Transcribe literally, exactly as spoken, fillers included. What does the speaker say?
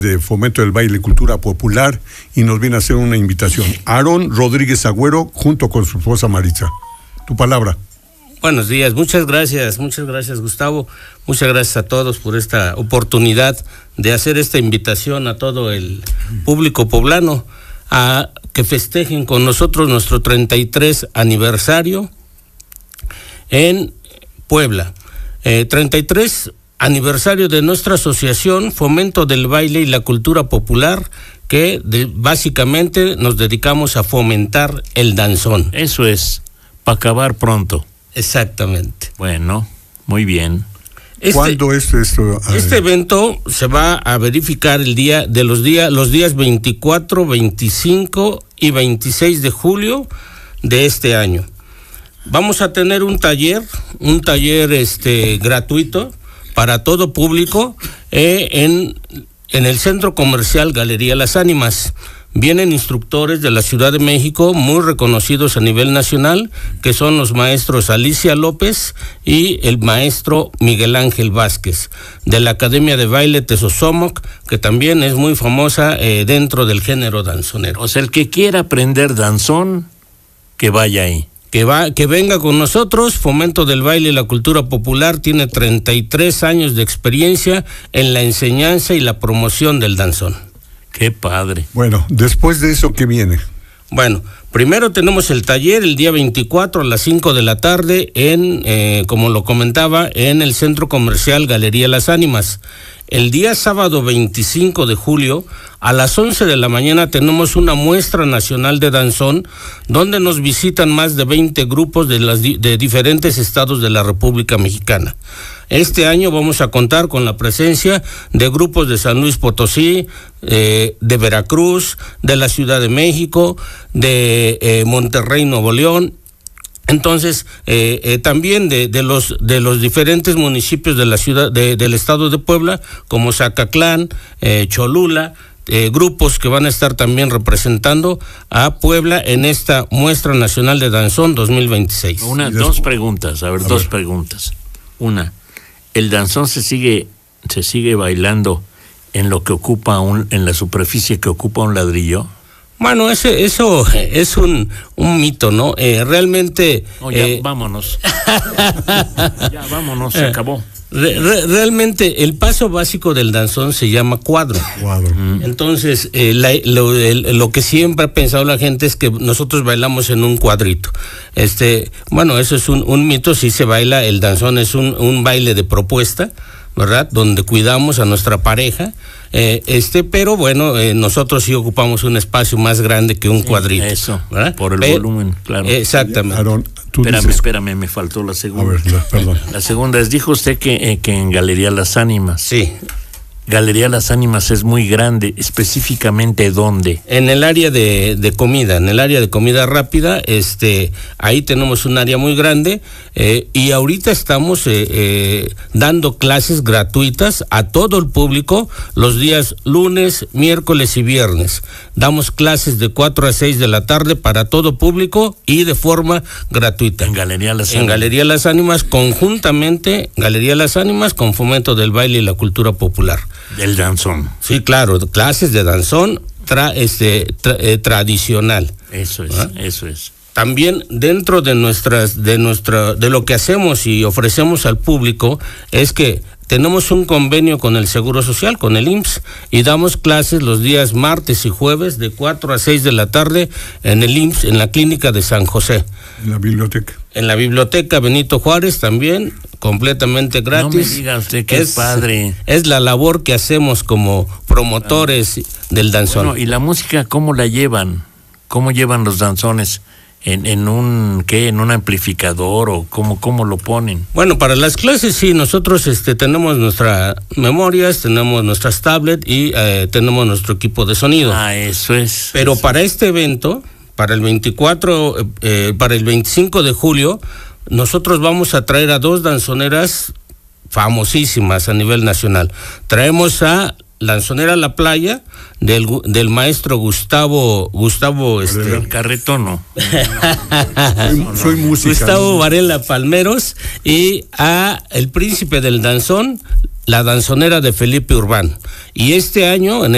de Fomento del Baile y Cultura Popular, y nos viene a hacer una invitación. Aarón Rodríguez Agüero, junto con su esposa Maritza. Tu palabra. Buenos días, muchas gracias, muchas gracias Gustavo, muchas gracias a todos por esta oportunidad de hacer esta invitación a todo el público poblano a que festejen con nosotros nuestro treinta y tres aniversario en Puebla. Eh, treinta y tres aniversario de nuestra asociación Fomento del Baile y la Cultura Popular, que de, básicamente nos dedicamos a fomentar el danzón. Eso es, para acabar pronto. Exactamente. Bueno, muy bien. Este, ¿Cuándo es esto? Este evento se va a verificar el día de los días, los días veinticuatro, veinticinco y veintiséis de julio de este año. Vamos a tener un taller, un taller este gratuito para todo público eh, en, en el Centro Comercial Galería Las Ánimas. Vienen instructores de la Ciudad de México muy reconocidos a nivel nacional, que son los maestros Alicia López y el maestro Miguel Ángel Vázquez, de la Academia de Baile Tezosomoc, que también es muy famosa eh, dentro del género danzonero. O sea, el que quiera aprender danzón, que vaya ahí. Que va, que venga con nosotros. Fomento del Baile y la Cultura Popular tiene treinta y tres años de experiencia en la enseñanza y la promoción del danzón. ¡Qué padre! Bueno, después de eso, ¿qué viene? Bueno, primero tenemos el taller el día veinticuatro a las cinco de la tarde en, eh, como lo comentaba, en el Centro Comercial Galería Las Ánimas. El día sábado veinticinco de julio a las once de la mañana tenemos una muestra nacional de danzón, donde nos visitan más de veinte grupos de, las, de diferentes estados de la República Mexicana. Este año vamos a contar con la presencia de grupos de San Luis Potosí, eh, de Veracruz, de la Ciudad de México, de eh, Monterrey, Nuevo León. Entonces, eh, eh, también de, de los de los diferentes municipios de la ciudad de, del estado de Puebla, como Zacatlán, eh, Cholula, eh, grupos que van a estar también representando a Puebla en esta Muestra Nacional de Danzón dos mil veintiséis. Una, dos preguntas, a ver, a dos ver. preguntas. Una, ¿el danzón se sigue se sigue bailando en lo que ocupa un, en la superficie que ocupa un ladrillo? Bueno, ese, eso es un, un mito, ¿no? Eh, realmente... No, ya, eh, vámonos. ya, vámonos, se acabó. Re, re, realmente el paso básico del danzón se llama cuadro. Cuadro. Mm. Entonces, eh, la, lo, el, lo que siempre ha pensado la gente es que nosotros bailamos en un cuadrito. Este, bueno, eso es un, un mito, sí se baila, el danzón es un, un baile de propuesta, ¿verdad? Donde cuidamos a nuestra pareja, eh, este, pero bueno, eh, nosotros sí ocupamos un espacio más grande que un sí, cuadrito. Eso, ¿verdad? Por el pero, volumen, claro. Exactamente. Aaron, tú espérame, dices... espérame, me faltó la segunda. A ver, la, perdón. La segunda es, dijo usted que, eh, que en Galería Las Ánimas. Sí. Galería Las Ánimas es muy grande, específicamente ¿dónde? En el área de, de comida, en el área de comida rápida, este, ahí tenemos un área muy grande eh, y ahorita estamos eh, eh, dando clases gratuitas a todo el público los días lunes, miércoles y viernes. Damos clases de cuatro a seis de la tarde para todo público y de forma gratuita. En Galería Las Ánimas. En Galería Las Ánimas, conjuntamente, Galería Las Ánimas con Fomento del Baile y la Cultura Popular. Del danzón. Sí, claro, clases de danzón tra, este, tra, eh, tradicional. Eso es, ¿ah? Eso es. También dentro de nuestras, de nuestra, de lo que hacemos y ofrecemos al público es que tenemos un convenio con el Seguro Social, con el I M S S, y damos clases los días martes y jueves de cuatro a seis de la tarde en el I M S S, en la clínica de San José. En la biblioteca. En la biblioteca Benito Juárez también, completamente gratis. No me diga usted que es, es padre. Es la labor que hacemos como promotores ah. del danzón. Bueno, ¿y la música cómo la llevan? ¿Cómo llevan los danzones? ¿En, en un qué? ¿En un amplificador o cómo, cómo lo ponen? Bueno, para las clases sí, nosotros este, tenemos nuestras memorias, tenemos nuestras tablets y eh, tenemos nuestro equipo de sonido. Ah, eso es. Pero eso. Para este evento, para el veinticuatro, eh, para el veinticinco de julio, nosotros vamos a traer a dos danzoneras famosísimas a nivel nacional. Traemos a Danzonera La Playa, del, del maestro Gustavo, Gustavo, este... El Carretón, no. soy, soy música. Gustavo Varela Palmeros, y a el príncipe del danzón, la danzonera de Felipe Urbán. Y este año, en